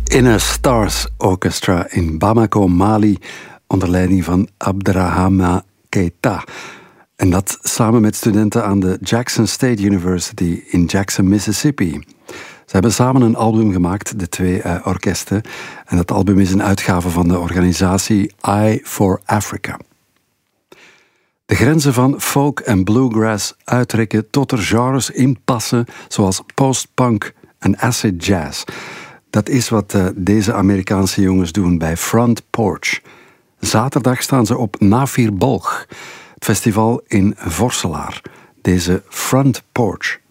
Inner Stars Orchestra in Bamako, Mali, onder leiding van Abderrahmane Keita. En dat samen met studenten aan de Jackson State University in Jackson, Mississippi. Ze hebben samen een album gemaakt, de twee orkesten. En dat album is een uitgave van de organisatie Eye for Africa. De grenzen van folk en bluegrass uitrekken tot er genres inpassen zoals post-punk en acid jazz. Dat is wat deze Amerikaanse jongens doen bij Front Porch. Zaterdag staan ze op Nafir Bolg, het festival in Vorselaar. Deze Front Porch.